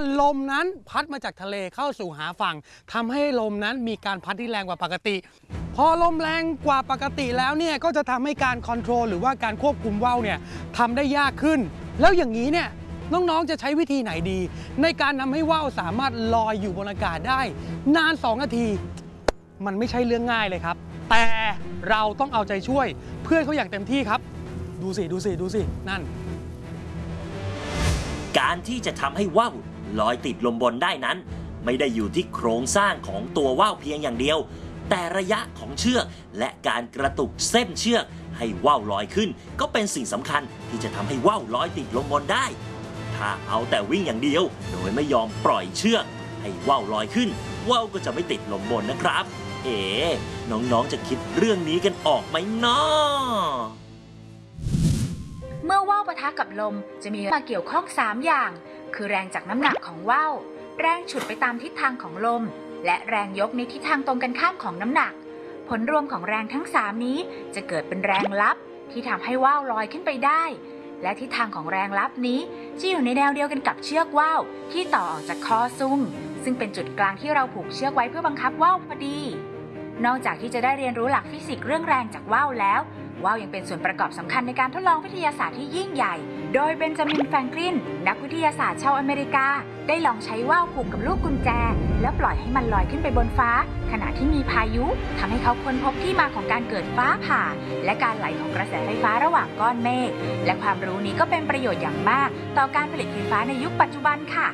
ลมนั้นพัดมาจากทะเลเข้าสู่หาฝั่งทำให้ลมนั้นมีการพัดที่แรงกว่าปกติพอลมแรงกว่าปกติแล้วเนี่ยก็จะทำให้การคอนโทรลหรือว่าการควบคุมว่าวเนี่ยทำได้ยากขึ้นแล้วอย่างนี้เนี่ยน้องๆจะใช้วิธีไหนดีในการทำให้ว่าวสามารถลอยอยู่บนอากาศได้นาน2 นาทีมันไม่ใช่เรื่องง่ายเลยครับแต่เราต้องเอาใจช่วยเพื่อนเขาอย่างเต็มที่ครับดูสินั่นการที่จะทำให้ว่าวลอยติดลมบนได้นั้นไม่ได้อยู่ที่โครงสร้างของตัวว่าวเพียงอย่างเดียวแต่ระยะของเชือกและการกระตุกเส้นเชือกให้ว่าวลอยขึ้นก็เป็นสิ่งสำคัญที่จะทำให้ว่าวลอยติดลมบนได้ถ้าเอาแต่วิ่งอย่างเดียวโดยไม่ยอมปล่อยเชือกให้ว่าวลอยขึ้นว่าวก็จะไม่ติดลมบนนะครับน้องๆจะคิดเรื่องนี้กันออกไหมน้อเมื่อว่าวปะทะกับลมจะมีมาเกี่ยวข้อง3อย่างคือแรงจากน้ำหนักของว่าวแรงฉุดไปตามทิศทางของลมและแรงยกในทิศทางตรงกันข้ามของน้ำหนักผลรวมของแรงทั้ง3นี้จะเกิดเป็นแรงลับที่ทำให้ว่าวลอยขึ้นไปได้และทิศทางของแรงลับนี้จะอยู่ในแนวเดียวกันกับเชือกว่าวที่ต่อออกจากคอซุงซึ่งเป็นจุดกลางที่เราผูกเชือกไว้เพื่อบังคับว่าวพอดีนอกจากที่จะได้เรียนรู้หลักฟิสิกส์เรื่องแรงจากว่าวแล้วว่าวยังเป็นส่วนประกอบสำคัญในการทดลองวิทยาศาสตร์ที่ยิ่งใหญ่โดยเบนจามิน แฟรงคลินนักวิทยาศาสตร์ชาวอเมริกาได้ลองใช้ว่าวผูกกับลูกกุญแจแล้วปล่อยให้มันลอยขึ้นไปบนฟ้าขณะที่มีพายุทำให้เขาค้นพบที่มาของการเกิดฟ้าผ่าและการไหลของกระแสไฟฟ้าระหว่างก้อนเมฆและความรู้นี้ก็เป็นประโยชน์อย่างมากต่อการผลิตไฟฟ้าในยุคปัจจุบันค่ะ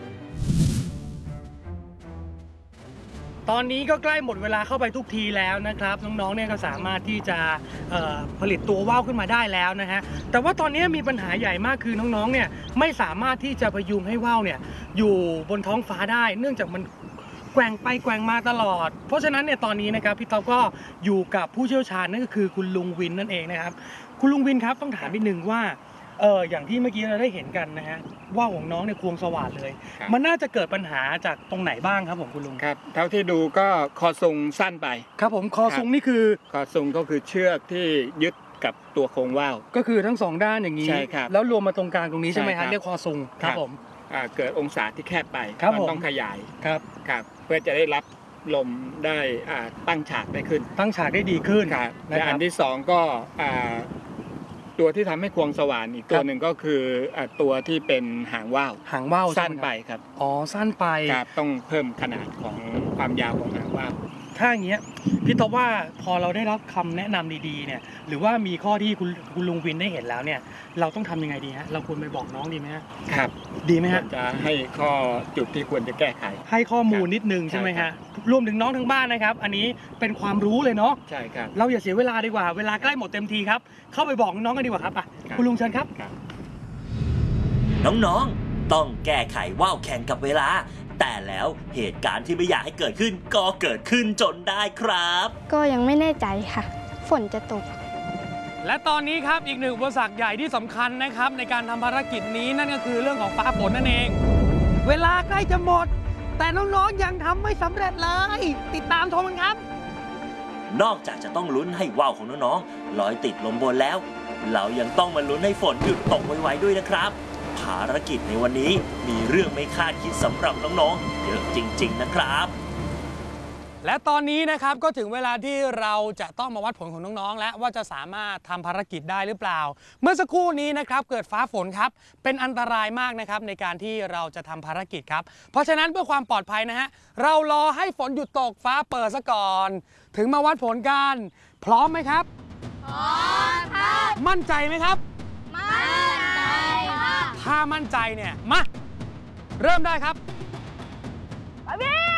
ตอนนี้ก็ใกล้หมดเวลาเข้าไปทุกทีแล้วนะครับน้องๆเนี่ยก็สามารถที่จะผลิตตัวว่าวขึ้นมาได้แล้วนะฮะแต่ว่าตอนนี้มีปัญหาใหญ่มากคือน้องๆเนี่ยไม่สามารถที่จะพยุงให้ว่าวเนี่ยอยู่บนท้องฟ้าได้เนื่องจากมันแกว่งไปแกว่งมาตลอดเพราะฉะนั้นเนี่ยตอนนี้นะครับพี่ต๊อบก็อยู่กับผู้เชี่ยวชาญนั่นก็คือคุณลุงวินนั่นเองนะครับคุณลุงวินครับต้องถามนิดนึงว่าอย่างที่เมื่อกี้เราได้เห็นกันนะฮะว่าวของน้องเนี่ยควงสว่านเลยมันน่าจะเกิดปัญหาจากตรงไหนบ้างครับผมคุณลุงครับเท่าที่ดูก็คอซุงสั้นไปครับผมคอซุงนี่คือคอซุงก็คือเชือกที่ยึดกับตัวโครงว่าวก็คือทั้ง2ด้านอย่างนี้ใช่ครับแล้วรวมมาตรงกลางตรงนี้ใช่ไหมครับเรียกคอซุงครับผมเกิดองศาที่แคบไปมันต้องขยายครับเพื่อจะได้รับลมได้ตั้งฉากได้ขึ้นตั้งฉากได้ดีขึ้นและอันที่2ก็ตัวที่ทำให้ควงสว่านอีกตัวหนึ่งก็คือตัวที่เป็นหางว่าวสั้นไปครับอ๋อสั้นไปครับต้องเพิ่มขนาดของความยาวของหางว่าวถ้าอย่างเงี้ยพี่ต๊อบว่าพอเราได้รับคำแนะนำดีๆเนี่ยหรือว่ามีข้อที่คุณลุงวินได้เห็นแล้วเนี่ยเราต้องทำยังไงดีฮะเราควรไปบอกน้องดีไหมฮะครับดีไหมฮะจะให้ข้อจุดที่ควรจะแก้ไขให้ข้อมูลนิดนึงใช่ไหมฮะรวมถึงน้องทั้งบ้านนะครับอันนี้เป็นความรู้เลยเนาะใช่ครับเราอย่าเสียเวลาดีกว่าเวลาใกล้หมดเต็มทีครับเข้าไปบอกน้องกันดีกว่าครับคุณลุงเชิญครับน้องๆต้องแก้ไขว่าวแข่งกับเวลาแต่แล้วเหตุการณ์ที่ไม่อยากให้เกิดขึ้นก็เกิดขึ้นจนได้ครับก็ยังไม่แน่ใจค่ะฝนจะตกและตอนนี้ครับอีกหนึ่งอุปสรรคใหญ่ที่สำคัญนะครับในการทำภารกิจนี้นั่นก็คือเรื่องของฟ้าฝนนั่นเองเวลาใกล้จะหมดแต่น้องๆยังทำไม่สำเร็จเลยติดตามชมกันครับนอกจากจะต้องลุ้นให้ว่าวของน้องๆลอยติดลมบนแล้วเรายังต้องมาลุ้นให้ฝนหยุดตกไวๆด้วยนะครับภารกิจในวันนี้มีเรื่องไม่คาดคิดสำหรับน้องๆเยอะจริงๆนะครับและตอนนี้นะครับก็ถึงเวลาที่เราจะต้องมาวัดผลของน้องๆแล้วว่าจะสามารถทำภารกิจได้หรือเปล่าเมื่อสักครู่นี้นะครับเกิดฟ้าฝนครับเป็นอันตรายมากนะครับในการที่เราจะทำภารกิจครับเพราะฉะนั้นเพื่อความปลอดภัยนะฮะเรารอให้ฝนหยุดตกฟ้าเปิดซะก่อนถึงมาวัดผลกันพร้อมไหมครับพร้อมครับมั่นใจไหมครับมั่นใจถ้ามั่นใจเนี่ยมาเริ่มได้ครับไป